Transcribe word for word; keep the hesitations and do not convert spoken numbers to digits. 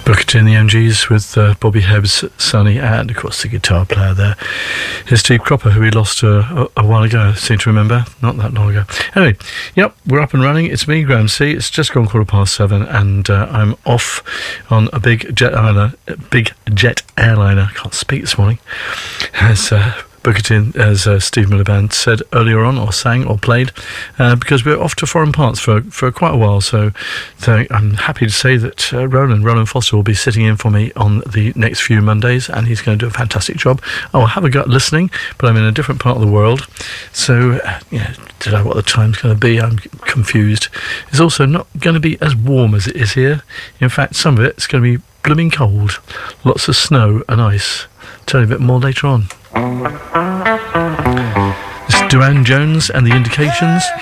Booker T and the M Gs with uh, Bobby Hebbs, Sonny, and of course the guitar player there is Steve Cropper, who we lost uh, a, a while ago, I seem to remember, not that long ago. Anyway, yep, we're up and running. It's me, Graham C. It's just gone quarter past seven, and uh, I'm off on a big jet airliner, big jet airliner. I can't speak this morning. As uh, Booker T, as uh, Steve Miliband said earlier on, or sang, or played, uh, because we're off to foreign parts for for quite a while. So, so I'm happy to say that uh, Roland, Roland Foster, will be sitting in for me on the next few Mondays, and he's going to do a fantastic job. I'll have a gut listening, but I'm in a different part of the world, so uh, yeah, don't know what the time's going to be. I'm confused. It's also not going to be as warm as it is here. In fact, some of it's going to be blooming cold. Lots of snow and ice. Tell you a bit more later on. It's Duran Jones and the Indications.